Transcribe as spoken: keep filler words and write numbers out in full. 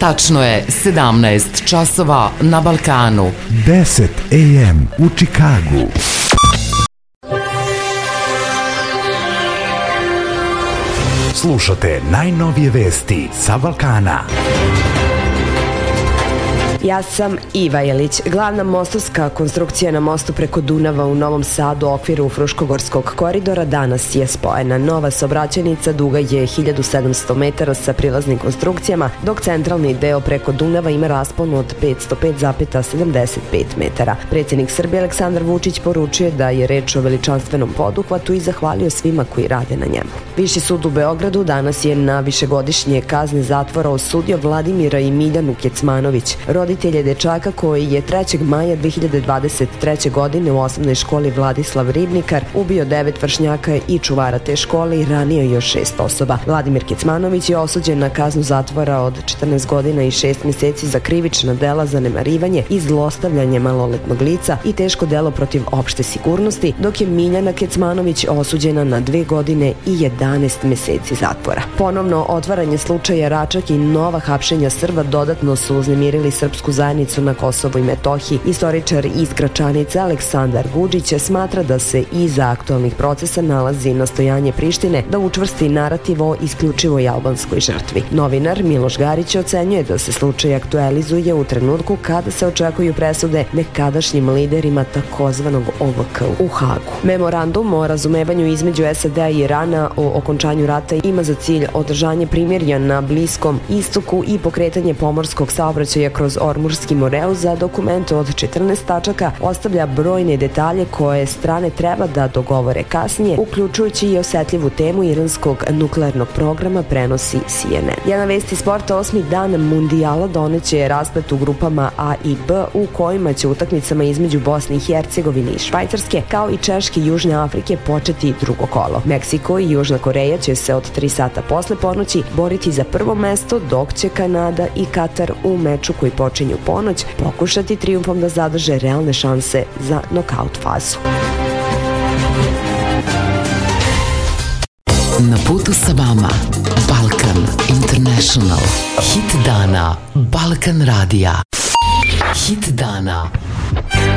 Tačno je sedamnaest časova na Balkanu. deset a m u Čikagu. Slušate najnovije vesti sa Balkana. Ja sam Iva Jelić. Glavna mostovska konstrukcija na mostu preko Dunava u Novom Sadu u okviru Fruškogorskog koridora danas je spojena. Nova saobraćajnica duga je hiljadu sedamsto metara sa prilaznim konstrukcijama, dok centralni deo preko Dunava ima raspon od petsto pet zarez sedamdeset pet metara. Predsjednik Srbije Aleksandar Vučić poručio da je reč o veličanstvenom poduhvatu i zahvalio svima koji rade na njemu. Viši sud u Beogradu danas je na višegodišnje kazne zatvora osudio Vladimira i Miljanu Kecmanović, roditelje dečaka koji je trećeg maja dve hiljade dvadeset treće. godine u osnovnoj školi Vladislav Ribnikar ubio devet vršnjaka i čuvara te škole i ranio još šest osoba. Vladimir Kecmanović je osuđen na kaznu zatvora od četrnaest godina i šest mjeseci za krivična dela zanemarivanje i zlostavljanje maloletnog lica i teško delo protiv opšte sigurnosti, dok je Miljana Kecmanović osuđena na dve godine i jedanaest mjeseci zatvora. Ponovno otvaranje slučaja Račak i nova hapšenja Srba dodatno su uznemirili srpsku zajednicu na Kosovu i Metohiji. Istoričar iz Gračanice Aleksandar Gudžić smatra da se iza aktualnih procesa nalazi nastojanje Prištine da učvrsti narativ o isključivoj albanskoj žrtvi. Novinar Miloš Garić ocenjuje da se slučaj aktualizuje u trenutku kada se očekuju presude nekadašnjim liderima takozvanog O V K u Hagu. Memorandum o razumevanju između S A D-a i Irana o okončanju rata ima za cilj održanje primirja na Bliskom istoku i pokretanje pomorskog saobraćaja kroz Ormurski Moreus. Za dokument od četrnaest tačaka ostavlja brojne detalje koje strane treba da dogovore kasnije, uključujući i osetljivu temu iranskog nuklearnog programa, prenosi C N N. Jedna vest iz sporta: osmi dan mundijala doneće rasplet u grupama A i B, u kojima će utakmicama između Bosne i Hercegovine i Švajcarske, kao i Češke i Južne Afrike, početi drugo kolo. Meksiko i Južna Koreja će se od tri sata posle ponoći boriti za prvo mesto, dok će Kanada i Katar u meču koji počinju ponoć pokušati trijumfom da zadrže realne šanse za nokaut fazu. Na putu sa vama Balkan International. Hit dana Balkan radija. Hit dana.